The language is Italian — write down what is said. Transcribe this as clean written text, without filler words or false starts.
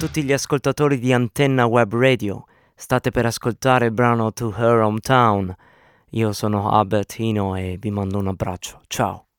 tutti gli ascoltatori di Antenna Web Radio. State per ascoltare il brano To Her Hometown. Io sono Albertino e vi mando un abbraccio. Ciao.